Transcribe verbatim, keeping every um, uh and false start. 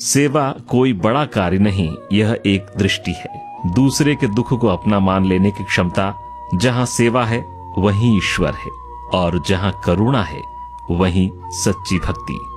सेवा कोई बड़ा कार्य नहीं, यह एक दृष्टि है। दूसरे के दुख को अपना मान लेने की क्षमता। जहां सेवा है वहीं ईश्वर है, और जहां करुणा है वहीं सच्ची भक्ति।